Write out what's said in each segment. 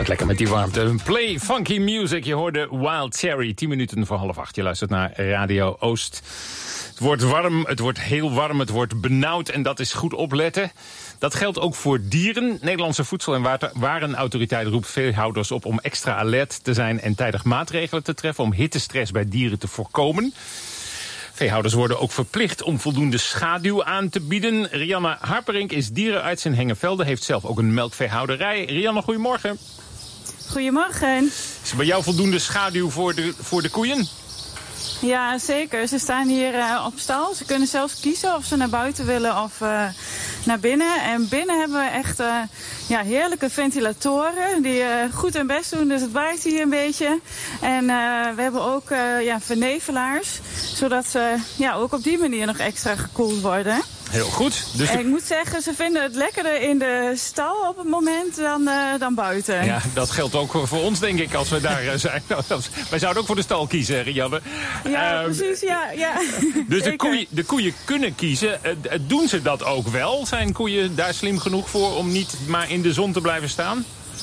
Wordt lekker met die warmte. Play funky music. Je hoorde Wild Cherry. 10 minuten voor 7:30. Je luistert naar Radio Oost. Het wordt warm, het wordt heel warm, het wordt benauwd en dat is goed opletten. Dat geldt ook voor dieren. Nederlandse Voedsel- en Warenautoriteit roept veehouders op om extra alert te zijn en tijdig maatregelen te treffen om hittestress bij dieren te voorkomen. Veehouders worden ook verplicht om voldoende schaduw aan te bieden. Rianne Harperink is dierenarts in Hengelvelde, heeft zelf ook een melkveehouderij. Rianne, goedemorgen. Goedemorgen. Is er bij jou voldoende schaduw voor de koeien? Ja, zeker. Ze staan hier op stal. Ze kunnen zelfs kiezen of ze naar buiten willen of naar binnen. En binnen hebben we echt heerlijke ventilatoren die goed hun best doen. Dus het waait hier een beetje. En we hebben ook vernevelaars, zodat ze ook op die manier nog extra gekoeld worden. Heel goed. Dus en ik moet zeggen, ze vinden het lekkerder in de stal op het moment dan buiten. Ja, dat geldt ook voor ons, denk ik, als we daar zijn. Wij zouden ook voor de stal kiezen, Rianne. Ja, precies, ja. Dus de koeien kunnen kiezen. Doen ze dat ook wel? Zijn koeien daar slim genoeg voor om niet maar in de zon te blijven staan?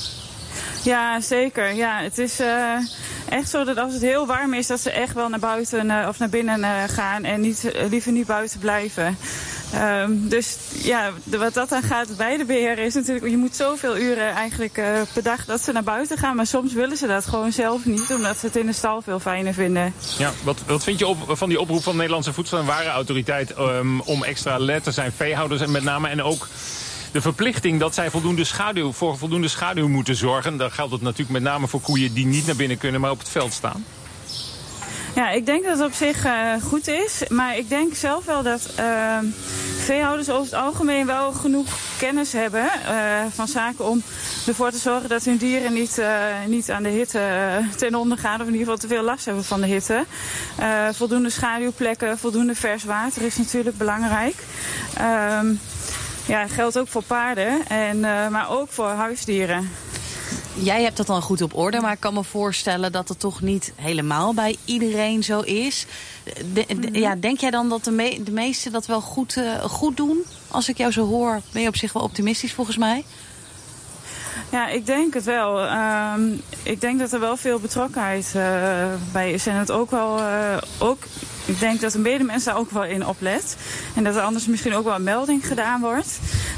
Ja, zeker. Ja, het is echt zo dat als het heel warm is, dat ze echt wel naar buiten of naar binnen gaan en liever niet buiten blijven. Dus ja, wat dat dan gaat bij de beheer is natuurlijk, je moet zoveel uren eigenlijk per dag dat ze naar buiten gaan. Maar soms willen ze dat gewoon zelf niet, omdat ze het in de stal veel fijner vinden. Ja, wat vind je van die oproep van de Nederlandse Voedsel- en Warenautoriteit om extra alert te zijn, veehouders en met name, en ook de verplichting dat zij voor voldoende schaduw moeten zorgen? Dan geldt het natuurlijk met name voor koeien die niet naar binnen kunnen, maar op het veld staan. Ja, ik denk dat het op zich goed is. Maar ik denk zelf wel dat veehouders over het algemeen wel genoeg kennis hebben van zaken om ervoor te zorgen dat hun dieren niet aan de hitte ten onder gaan. Of in ieder geval te veel last hebben van de hitte. Voldoende schaduwplekken, voldoende vers water is natuurlijk belangrijk. Ja, geldt ook voor paarden, maar ook voor huisdieren. Jij hebt dat dan goed op orde, maar ik kan me voorstellen dat het toch niet helemaal bij iedereen zo is. Denk jij dan dat de meesten dat wel goed doen? Als ik jou zo hoor, ben je op zich wel optimistisch volgens mij? Ja, ik denk het wel. Ik denk dat er wel veel betrokkenheid bij is. En het ook wel... Ik denk dat een medemens daar ook wel in oplet. En dat er anders misschien ook wel een melding gedaan wordt.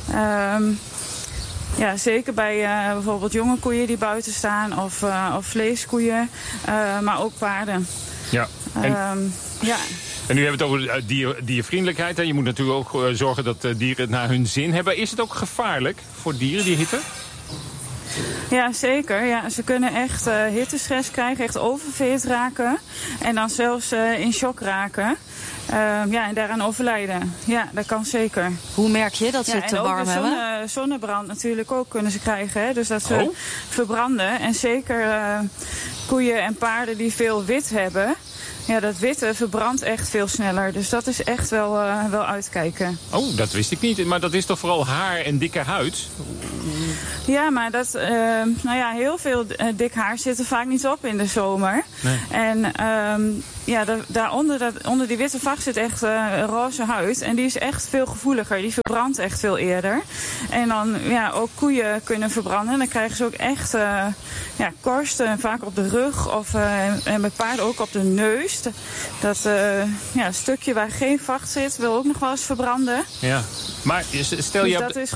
Ja, zeker bij bijvoorbeeld jonge koeien die buiten staan of vleeskoeien, maar ook paarden. Ja. En nu hebben we het over diervriendelijkheid. En je moet natuurlijk ook zorgen dat dieren het naar hun zin hebben. Is het ook gevaarlijk voor dieren, die hitte? Ja, zeker. Ja, ze kunnen echt hittestress krijgen, echt oververhit raken. En dan zelfs in shock raken. En daaraan overlijden. Ja, dat kan zeker. Hoe merk je dat ze het te warm hebben? En zonnebrand natuurlijk ook kunnen ze krijgen. Hè? Dus dat ze verbranden. En zeker koeien en paarden die veel wit hebben. Ja, dat witte verbrandt echt veel sneller. Dus dat is echt wel uitkijken. Oh, dat wist ik niet. Maar dat is toch vooral haar en dikke huid? Ja, maar dat, heel veel dik haar zit er vaak niet op in de zomer. Nee. En onder die witte vacht zit echt roze huid. En die is echt veel gevoeliger. Die verbrandt echt veel eerder. En dan, ook koeien kunnen verbranden. En dan krijgen ze ook echt korsten, vaak op de rug. En bij paarden ook op de neus. Dat stukje waar geen vacht zit, wil ook nog wel eens verbranden. Ja, maar stel dus je... dat is